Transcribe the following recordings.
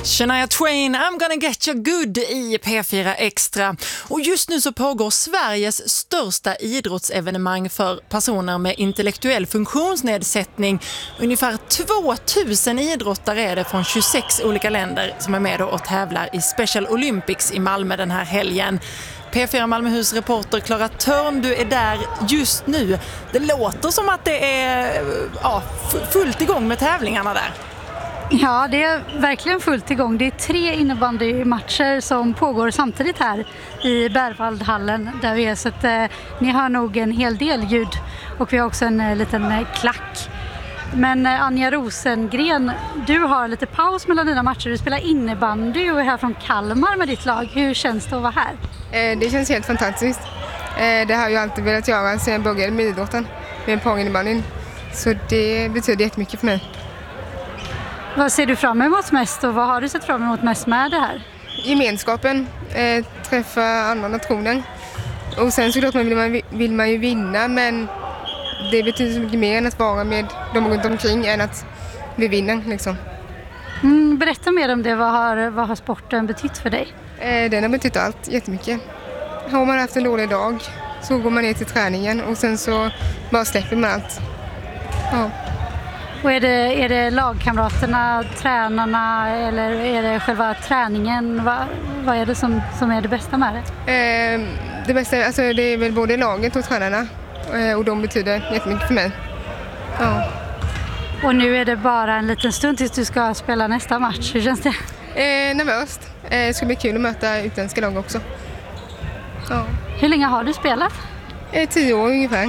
Shania Twain, I'm gonna get you good i P4 Extra. Och just nu så pågår Sveriges största idrottsevenemang för personer med intellektuell funktionsnedsättning. Ungefär 2000 idrottare är det från 26 olika länder som är med och tävlar i Special Olympics i Malmö den här helgen. P4 Malmöhus reporter Clara Törn, du är där just nu. Det låter som att det är fullt igång med tävlingarna där. Ja, det är verkligen fullt igång. Det är 3 innebandymatcher som pågår samtidigt här i Berwaldhallen där vi är. Så att, ni hör nog en hel del ljud och vi har också en liten klack. Men Anja Rosengren, du har lite paus mellan dina matcher. Du spelar innebandy och är här från Kalmar med ditt lag. Hur känns det att vara här? Det känns helt fantastiskt. Det har jag alltid velat göra sedan jag började med idrotten, med påinnebandy. Så det betyder jättemycket för mig. Vad ser du fram emot mest och vad har du sett fram emot mest med det här? Gemenskapen, träffa andra nationer. Och sen såklart vill man ju vinna, men det betyder så mycket mer än att vara med dem runt omkring än att vi vinner liksom. Berätta mer om det. Vad har sporten betytt för dig? Den har betytt allt, jättemycket. Har man haft en dålig dag så går man ner till träningen och sen så bara släpper man allt. Ja. Och är det lagkamraterna, tränarna eller är det själva träningen? Vad är det som är det bästa med det? Det bästa, alltså det är väl både laget och tränarna och de betyder jättemycket för mig. Ja. Och nu är det bara en liten stund tills du ska spela nästa match. Hur känns det? Nervöst. Det ska bli kul att möta utländska lag också. Ja. Hur länge har du spelat? 10 år ungefär.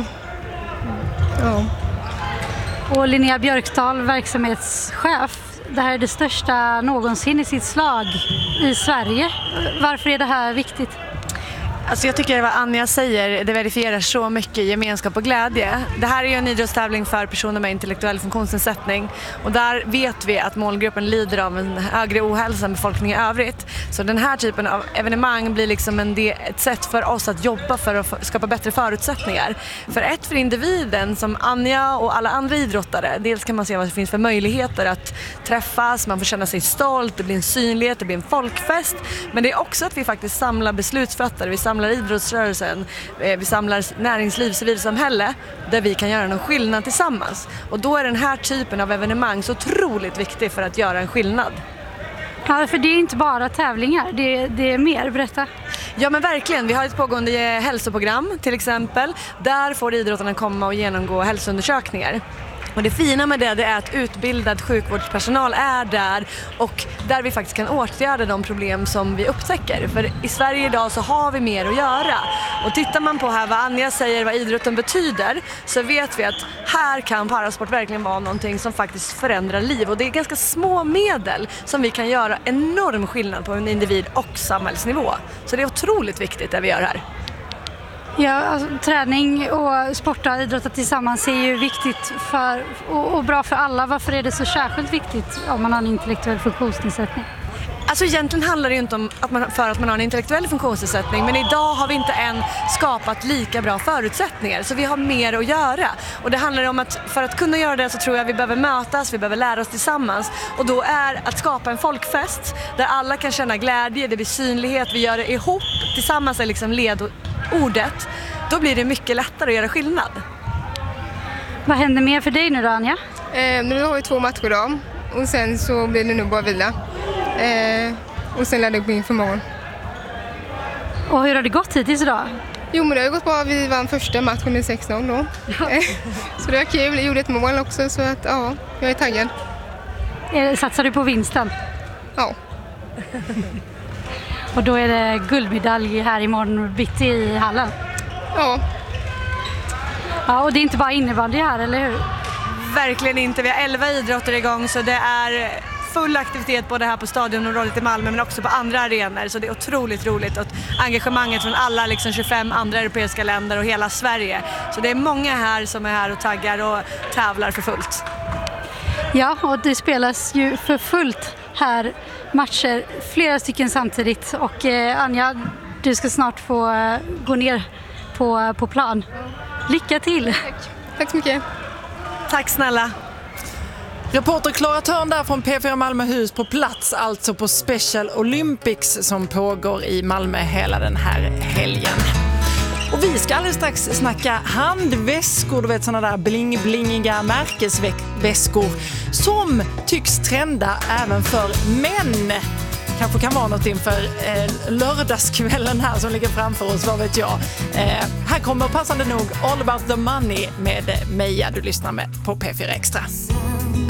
Ja. Och Linnea Björkdahl, verksamhetschef. Det här är det största någonsin i sitt slag i Sverige. Varför är det här viktigt? Alltså jag tycker vad Anja säger, det verifierar så mycket gemenskap och glädje. Det här är ju en idrottstävling för personer med intellektuell funktionsnedsättning och där vet vi att målgruppen lider av en högre ohälsa än befolkningen i övrigt. Så den här typen av evenemang blir liksom ett sätt för oss att jobba för att skapa bättre förutsättningar. För individen som Anja och alla andra idrottare, dels kan man se vad det finns för möjligheter att träffas, man får känna sig stolt, det blir en synlighet, det blir en folkfest. Men det är också att vi faktiskt samlar beslutsfattare, vi samlar idrottsrörelsen, vi samlar näringsliv, civilsamhälle där vi kan göra någon skillnad tillsammans. Och då är den här typen av evenemang så otroligt viktig för att göra en skillnad. Ja, för det är inte bara tävlingar, det är mer. Berätta. Ja men verkligen, vi har ett pågående hälsoprogram till exempel. Där får idrottarna komma och genomgå hälsoundersökningar. Och det fina med det är att utbildad sjukvårdspersonal är där och där vi faktiskt kan åtgärda de problem som vi upptäcker. För i Sverige idag så har vi mer att göra. Och tittar man på här vad Anja säger, vad idrotten betyder, så vet vi att här kan parasport verkligen vara någonting som faktiskt förändrar liv. Och det är ganska små medel som vi kan göra enorm skillnad på en individ och samhällsnivå. Så det är otroligt viktigt det vi gör här. Ja, alltså, träning och sport och idrott tillsammans är ju viktigt och bra för alla. Varför är det så särskilt viktigt om man har en intellektuell funktionsnedsättning? Alltså egentligen handlar det ju inte om att man har en intellektuell funktionsnedsättning, men idag har vi inte än skapat lika bra förutsättningar, så vi har mer att göra. Och det handlar om att för att kunna göra det så tror jag vi behöver mötas, vi behöver lära oss tillsammans. Och då är att skapa en folkfest där alla kan känna glädje, det blir synlighet, vi gör det ihop, tillsammans är liksom ledordet. Då blir det mycket lättare att göra skillnad. Vad händer mer för dig nu då, Anja? Nu har vi 2 matcher idag och sen så blir det nog bara vila. Och sen lär det gå in för morgon. Och hur har det gått hittills idag? Jo men det har gått bra, vi vann första matchen med 6-0 då. Så det var kul, jag gjorde ett mål också så att ja, jag är taggad. Satsar du på vinsten? Ja. Och då är det guldmedalj här imorgon bitti i hallen? Ja. Ja, och det är inte bara innebandy här, eller hur? Verkligen inte, vi har 11 idrotter igång så det är full aktivitet både här på stadionområdet i Malmö men också på andra arenor, så det är otroligt roligt och engagemanget från alla 25 andra europeiska länder och hela Sverige. Så det är många här som är här och taggar och tävlar för fullt. Ja, och det spelas ju för fullt här matcher, flera stycken samtidigt och Anja, du ska snart få gå ner på plan. Lycka till! Tack så mycket! Tack snälla! Reporter Klara Törn där från P4 Malmöhus på plats, alltså på Special Olympics som pågår i Malmö hela den här helgen. Och vi ska alldeles strax snacka handväskor, du vet sådana där bling-blingiga märkesväskor som tycks trenda även för män. Kanske kan vara något inför lördagskvällen här som ligger framför oss, vad vet jag. Här kommer passande nog All About The Money med Meja, du lyssnar med på P4 Extra.